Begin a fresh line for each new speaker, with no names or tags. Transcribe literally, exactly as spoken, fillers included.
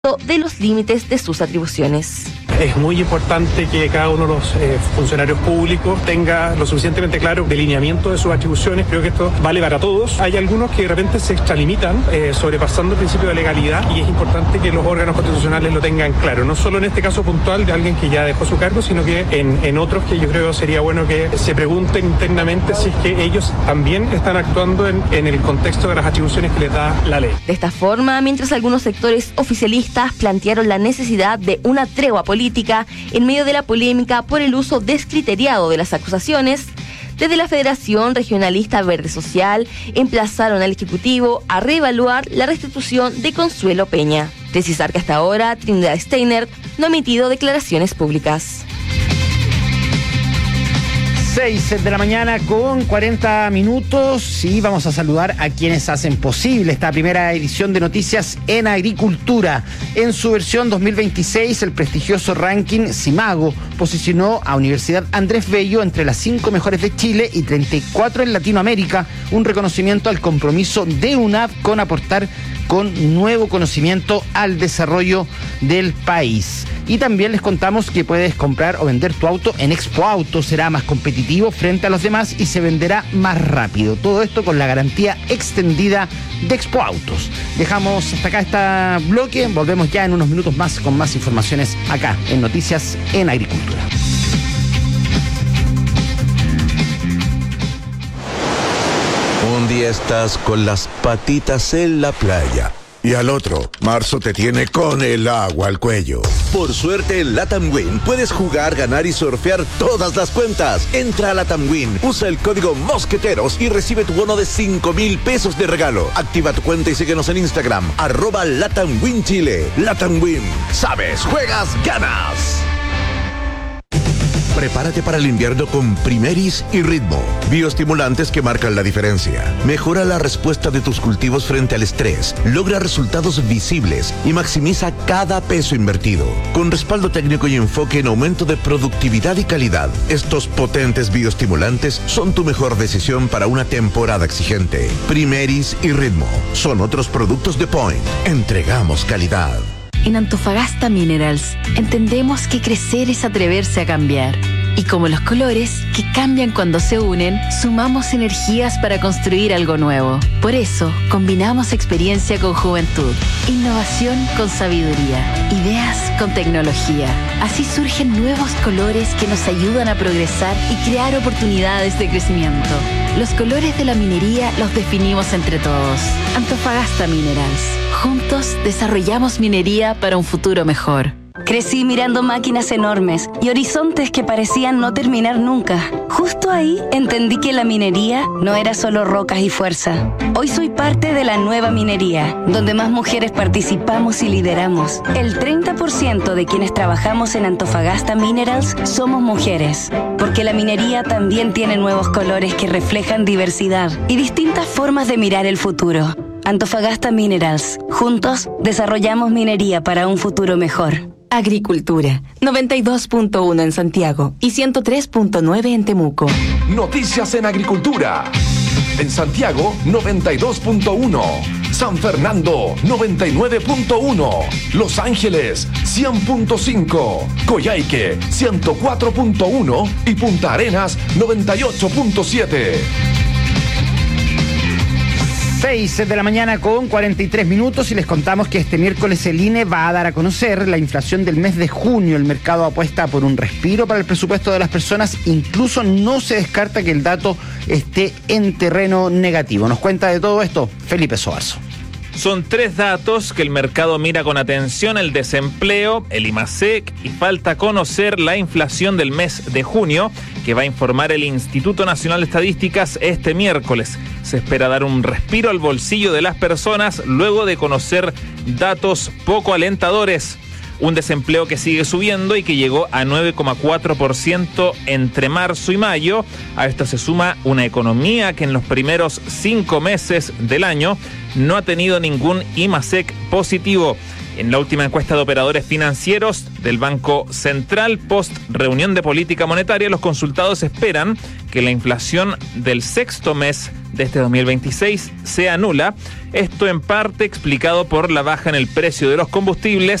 de los límites de sus atribuciones.
Es muy importante que cada uno de los eh, funcionarios públicos tenga lo suficientemente claro delineamiento de sus atribuciones. Creo que esto vale para todos. Hay algunos que de repente se extralimitan, eh, sobrepasando el principio de legalidad, y es importante que los órganos constitucionales lo tengan claro. No solo en este caso puntual de alguien que ya dejó su cargo, sino que en, en otros que yo creo sería bueno que se pregunten internamente si es que ellos también están actuando en, en el contexto de las atribuciones que les da la ley.
De esta forma, mientras algunos sectores oficialistas plantearon la necesidad de una tregua política en medio de la polémica por el uso descriteriado de las acusaciones, desde la Federación Regionalista Verde Social emplazaron al Ejecutivo a reevaluar la restitución de Consuelo Peña. Precisar que hasta ahora Trinidad Steiner no ha emitido declaraciones públicas.
seis de la mañana con cuarenta minutos y vamos a saludar a quienes hacen posible esta primera edición de Noticias en Agricultura. En su versión dos mil veintiséis, el prestigioso ranking Simago posicionó a Universidad Andrés Bello entre las cinco mejores de Chile y treinta y cuatro en Latinoamérica, un reconocimiento al compromiso de U N A V con aportar con nuevo conocimiento al desarrollo del país. Y también les contamos que puedes comprar o vender tu auto en Expo Auto. Será más competitivo frente a los demás y se venderá más rápido. Todo esto con la garantía extendida de Expo Autos. Dejamos hasta acá este bloque. Volvemos ya en unos minutos más con más informaciones acá en Noticias en Agricultura.
Un día estás con las patitas en la playa y al otro, marzo te tiene con el agua al cuello. Por suerte en Latam Win puedes jugar, ganar y surfear todas las cuentas. Entra a Latam Win, usa el código Mosqueteros y recibe tu bono de cinco mil pesos de regalo. Activa tu cuenta y síguenos en Instagram, arroba Latam Win Chile. Latam Win, sabes, juegas, ganas. Prepárate para el invierno con Primeris y Ritmo, bioestimulantes que marcan la diferencia. Mejora la respuesta de tus cultivos frente al estrés, logra resultados visibles y maximiza cada peso invertido. Con respaldo técnico y enfoque en aumento de productividad y calidad, estos potentes bioestimulantes son tu mejor decisión para una temporada exigente. Primeris y Ritmo son otros productos de Point. Entregamos calidad.
En Antofagasta Minerals entendemos que crecer es atreverse a cambiar. Y como los colores, que cambian cuando se unen, sumamos energías para construir algo nuevo. Por eso, combinamos experiencia con juventud, innovación con sabiduría, ideas con tecnología. Así surgen nuevos colores que nos ayudan a progresar y crear oportunidades de crecimiento. Los colores de la minería los definimos entre todos. Antofagasta Minerals. Juntos desarrollamos minería para un futuro mejor.
Crecí mirando máquinas enormes y horizontes que parecían no terminar nunca. Justo ahí entendí que la minería no era solo rocas y fuerza. Hoy soy parte de la nueva minería, donde más mujeres participamos y lideramos. El treinta por ciento de quienes trabajamos en Antofagasta Minerals somos mujeres, porque la minería también tiene nuevos colores que reflejan diversidad y distintas formas de mirar el futuro. Antofagasta Minerals. Juntos desarrollamos minería para un futuro mejor.
Agricultura, noventa y dos punto uno en Santiago y ciento tres punto nueve en Temuco.
Noticias en Agricultura. En Santiago, noventa y dos punto uno. San Fernando, noventa y nueve punto uno. Los Ángeles, cien punto cinco. Coyhaique, ciento cuatro punto uno. Y Punta Arenas, noventa y ocho punto siete.
seis de la mañana con cuarenta y tres minutos y les contamos que este miércoles el I N E va a dar a conocer la inflación del mes de junio. El mercado apuesta por un respiro para el presupuesto de las personas. Incluso no se descarta que el dato esté en terreno negativo. Nos cuenta de todo esto Felipe Soarzo.
Son tres datos que el mercado mira con atención: el desempleo, el IMASEC y falta conocer la inflación del mes de junio, que va a informar el Instituto Nacional de Estadísticas este miércoles. Se espera dar un respiro al bolsillo de las personas luego de conocer datos poco alentadores. Un desempleo que sigue subiendo y que llegó a nueve coma cuatro por ciento entre marzo y mayo. A esto se suma una economía que en los primeros cinco meses del año no ha tenido ningún IMASEC positivo. En la última encuesta de operadores financieros del Banco Central, post reunión de política monetaria, los consultados esperan que la inflación del sexto mes de este dos mil veintiséis sea nula. Esto en parte explicado por la baja en el precio de los combustibles